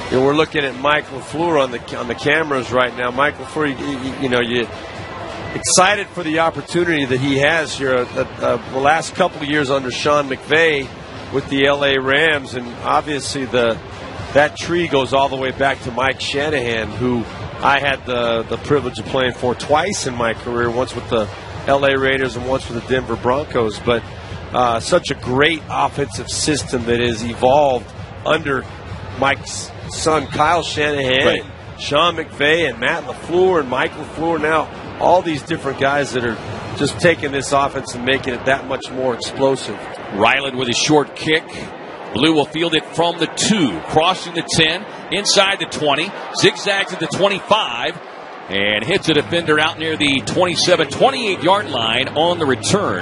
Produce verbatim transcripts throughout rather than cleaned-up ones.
you know, we're looking at Mike LaFleur on the on the cameras right now. Mike LaFleur, you, you, you know, you excited for the opportunity that he has here. Uh, uh, the last couple of years under Sean McVay with the L A Rams, and obviously the that tree goes all the way back to Mike Shanahan, who I had the, the privilege of playing for twice in my career, once with the L A Raiders and once with the Denver Broncos. But uh, such a great offensive system that has evolved under Mike's son, Kyle Shanahan, right. and Sean McVay, and Matt LaFleur, and Mike LaFleur now. All these different guys that are just taking this offense and making it that much more explosive. Ryland with a short kick. Blue will field it from the two, crossing the ten, inside the twenty, zigzags at the twenty-five, and hits a defender out near the twenty-seven, twenty-eight yard line on the return.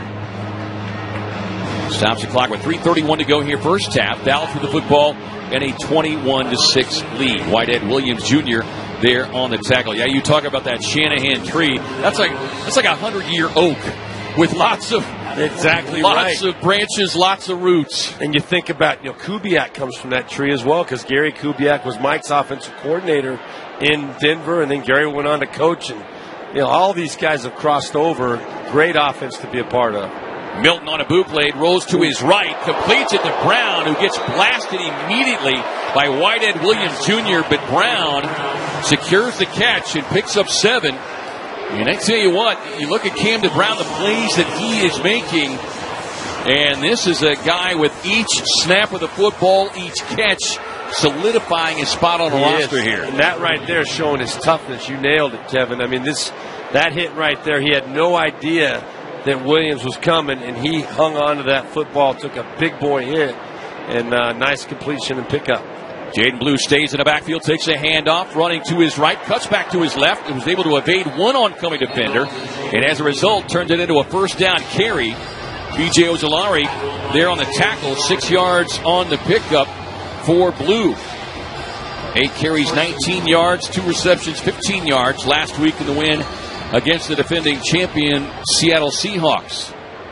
Stops the clock with three thirty-one to go here first half. Dallas with the football and a twenty-one to six lead. Whitehead Williams Junior there on the tackle. Yeah, you talk about that Shanahan tree. That's like that's like a hundred-year oak with lots of exactly lots right. of branches, lots of roots. And you think about, you know, Kubiak comes from that tree as well, because Gary Kubiak was Mike's offensive coordinator in Denver, and then Gary went on to coach. And you know, all these guys have crossed over. Great offense to be a part of. Milton on a boot blade, rolls to his right, completes it to Brown, who gets blasted immediately by Whitehead Williams Junior But Brown secures the catch and picks up seven. And I tell you what, you look at Camden Brown, the plays that he is making, and this is a guy with each snap of the football, each catch, solidifying his spot on the he roster is. here. And that right there showing his toughness. You nailed it, Kevin. I mean, this that hit right there, he had no idea that Williams was coming, and he hung on to that football, took a big boy hit, and uh, nice completion and pickup. Jaden Blue stays in the backfield, takes a handoff, running to his right, cuts back to his left, and was able to evade one oncoming defender, and as a result, turns it into a first down carry. P J Ojolari there on the tackle, six yards on the pickup for Blue. Eight carries, nineteen yards, two receptions, fifteen yards last week in the win against the defending champion Seattle Seahawks.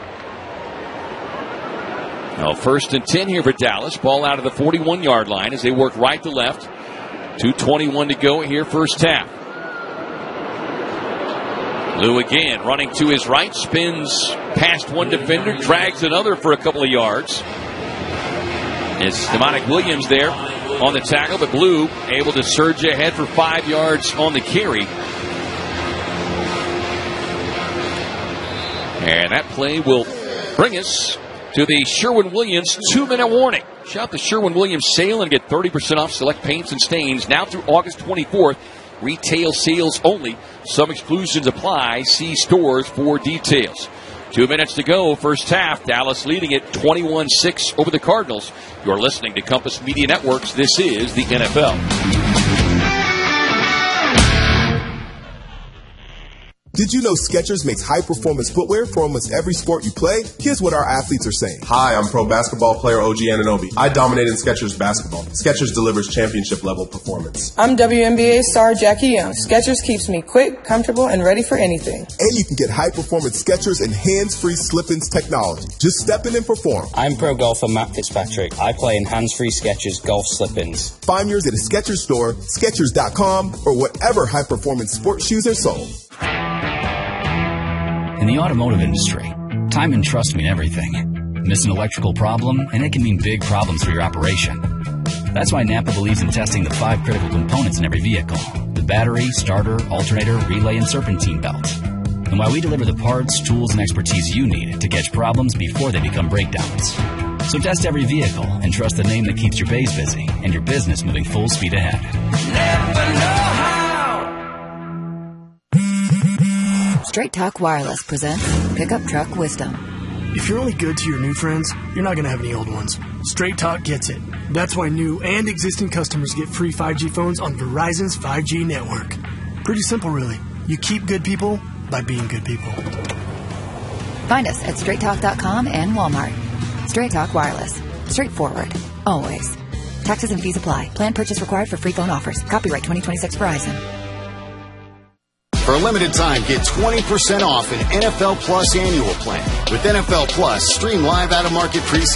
Now first and ten here for Dallas. Ball out of the forty-one yard line as they work right to left. two twenty-one to go here first half. Blue again running to his right, spins past one defender, drags another for a couple of yards. It's Demonic Williams there on the tackle, but Blue able to surge ahead for five yards on the carry. And that play will bring us to the Sherwin-Williams two-minute warning. Shop the Sherwin-Williams sale and get thirty percent off select paints and stains now through August twenty-fourth. Retail sales only. Some exclusions apply. See stores for details. Two minutes to go. First half. Dallas leading it twenty-one six over the Cardinals. You're listening to Compass Media Networks. This is the N F L. Did you know Skechers makes high-performance footwear for almost every sport you play? Here's what our athletes are saying. Hi, I'm pro basketball player O G Anunoby. I dominate in Skechers basketball. Skechers delivers championship-level performance. I'm W N B A star Jackie Young. Skechers keeps me quick, comfortable, and ready for anything. And you can get high-performance Skechers and hands-free slip-ins technology. Just step in and perform. I'm pro golfer Matt Fitzpatrick. I play in hands-free Skechers golf slip-ins. Find yours at a Skechers store, Skechers dot com, or whatever high-performance sports shoes are sold. In the automotive industry, time and trust mean everything. Miss an electrical problem, and it can mean big problems for your operation. That's why Napa believes in testing the five critical components in every vehicle: the battery, starter, alternator, relay, and serpentine belt. And why we deliver the parts, tools, and expertise you need to catch problems before they become breakdowns. So test every vehicle and trust the name that keeps your bays busy and your business moving full speed ahead. Never know how. Straight Talk Wireless presents Pickup Truck Wisdom. If you're only good to your new friends, you're not going to have any old ones. Straight Talk gets it. That's why new and existing customers get free five G phones on Verizon's five G network. Pretty simple, really. You keep good people by being good people. Find us at straight talk dot com and Walmart. Straight Talk Wireless. Straightforward. Always. Taxes and fees apply. Plan purchase required for free phone offers. Copyright twenty twenty-six Verizon. For a limited time, get twenty percent off an N F L Plus annual plan. With N F L Plus, stream live out-of-market preseason